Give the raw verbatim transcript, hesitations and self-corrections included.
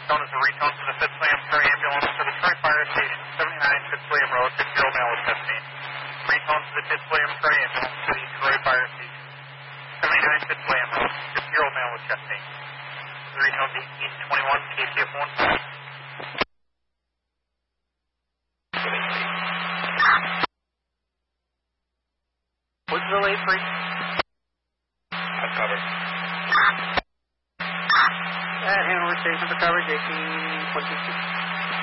tone is a retone for the fifth William Perry ambulance for the Troy Fire Station, seventy-nine fifth William Road, fifty-year-old male with chest pain. Retone for the fifth William Perry ambulance for the Troy Fire Station, seventy-nine fifth William Road, fifty-year-old male with chest pain. The retone is eighteen twenty-one, K C F one. What's the late break? I'm covered. At Hanover Station for coverage, eighteen twenty-six.